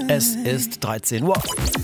Es ist 13 Uhr.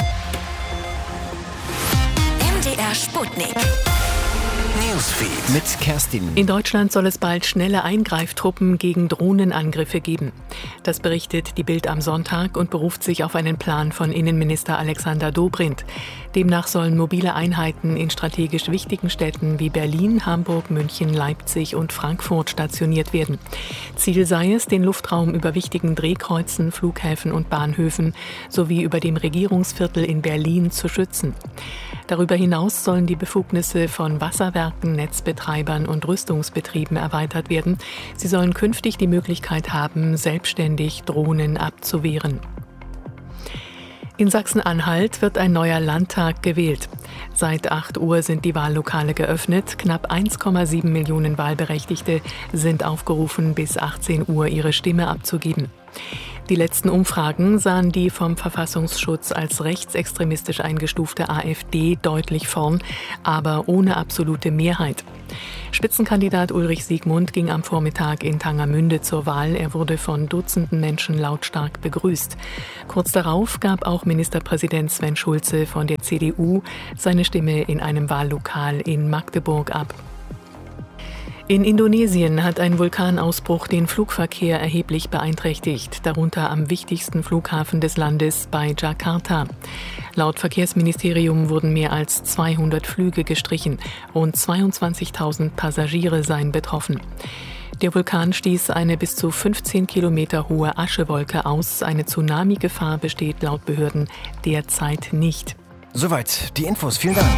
MDR Sputnik. Newsfeed. Mit Kerstin. In Deutschland soll es bald schnelle Eingreiftruppen gegen Drohnenangriffe geben. Das berichtet die Bild am Sonntag und beruft sich auf einen Plan von Innenminister Alexander Dobrindt. Demnach sollen mobile Einheiten in strategisch wichtigen Städten wie Berlin, Hamburg, München, Leipzig und Frankfurt stationiert werden. Ziel sei es, den Luftraum über wichtigen Drehkreuzen, Flughäfen und Bahnhöfen sowie über dem Regierungsviertel in Berlin zu schützen. Darüber hinaus sollen die Befugnisse von Wasserwerken, Netzbetreibern und Rüstungsbetrieben erweitert werden. Sie sollen künftig die Möglichkeit haben, selbstständig Drohnen abzuwehren. In Sachsen-Anhalt wird ein neuer Landtag gewählt. Seit 8 Uhr sind die Wahllokale geöffnet. Knapp 1,7 Millionen Wahlberechtigte sind aufgerufen, bis 18 Uhr ihre Stimme abzugeben. Die letzten Umfragen sahen die vom Verfassungsschutz als rechtsextremistisch eingestufte AfD deutlich vorn, aber ohne absolute Mehrheit. Spitzenkandidat Ulrich Siegmund ging am Vormittag in Tangermünde zur Wahl. Er wurde von Dutzenden Menschen lautstark begrüßt. Kurz darauf gab auch Ministerpräsident Sven Schulze von der CDU seine Stimme in einem Wahllokal in Magdeburg ab. In Indonesien hat ein Vulkanausbruch den Flugverkehr erheblich beeinträchtigt, darunter am wichtigsten Flughafen des Landes bei Jakarta. Laut Verkehrsministerium wurden mehr als 200 Flüge gestrichen. Rund 22.000 Passagiere seien betroffen. Der Vulkan stieß eine bis zu 15 Kilometer hohe Aschewolke aus. Eine Tsunami-Gefahr besteht laut Behörden derzeit nicht. Soweit die Infos. Vielen Dank.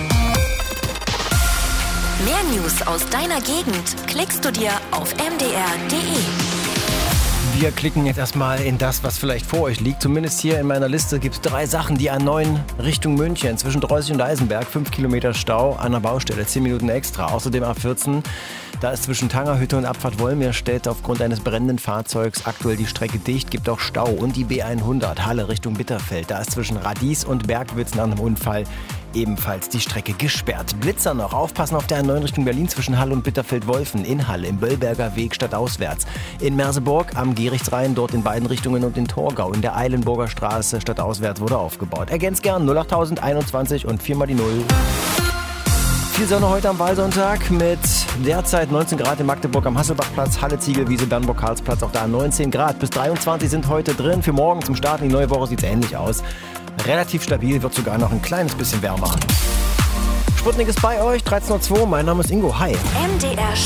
Mehr News aus deiner Gegend klickst du dir auf mdr.de. Wir klicken jetzt erstmal in das, was vielleicht vor euch liegt. Zumindest hier in meiner Liste gibt es 3 Sachen. Die A9 Richtung München, zwischen Dreußig und Eisenberg, 5 Kilometer Stau an der Baustelle, 10 Minuten extra. Außerdem A14, da ist zwischen Tangerhütte und Abfahrt Wolmirstedt aufgrund eines brennenden Fahrzeugs aktuell die Strecke dicht, gibt auch Stau. Und die B100 Halle Richtung Bitterfeld, da ist zwischen Radies und Bergwitz nach einem Unfall ebenfalls die Strecke gesperrt. Blitzer noch, aufpassen auf der A9 Richtung Berlin zwischen Halle und Bitterfeld-Wolfen, in Halle, im Böllberger Weg stadtauswärts. In Merseburg am Gerichtsrhein, dort in beiden Richtungen und in Torgau, in der Eilenburger Straße stadtauswärts wurde aufgebaut. Ergänzt gern 08021 und 4 mal die 0. Viel Sonne heute am Wahlsonntag mit derzeit 19 Grad in Magdeburg am Hasselbachplatz, Halle, Ziegelwiese, Bernburg-Karlsplatz, auch da 19 Grad. Bis 23 sind heute drin. Für morgen zum Start in die neue Woche sieht es ähnlich aus. Relativ stabil, wird sogar noch ein kleines bisschen wärmer. Sputnik ist bei euch, 13.02 Uhr. Mein Name ist Ingo. Hi. MDR